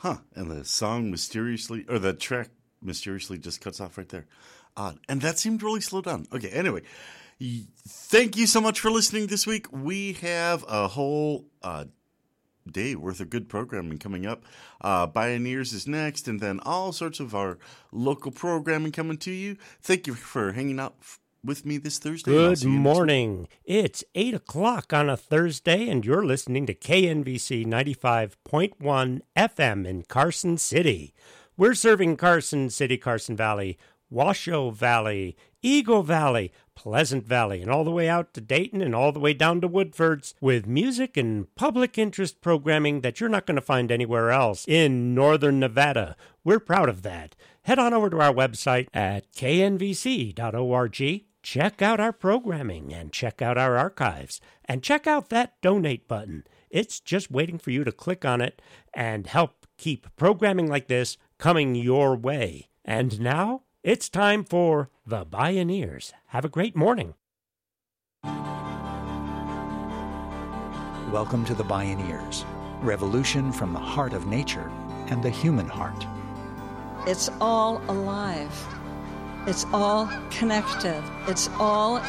And the song the track mysteriously just cuts off right there. Odd. And that seemed really slow down. Okay, anyway. Thank you so much for listening this week. We have a whole day worth of good programming coming up. Bioneers is next, and then all sorts of our local programming coming to you. Thank you for hanging out with me this Thursday. Good morning. It's 8 o'clock on a Thursday, and you're listening to KNVC 95.1 FM in Carson City. We're serving Carson City, Carson Valley, Washoe Valley, Eagle Valley, Pleasant Valley, and all the way out to Dayton and all the way down to Woodford's with music and public interest programming that you're not going to find anywhere else in Northern Nevada. We're proud of that. Head on over to our website at knvc.org. Check out our programming and check out our archives and check out that donate button. It's just waiting for you to click on it and help keep programming like this coming your way. And now, it's time for The Bioneers. Have a great morning. Welcome to The Bioneers, revolution from the heart of nature and the human heart. It's all alive. It's all connected. It's all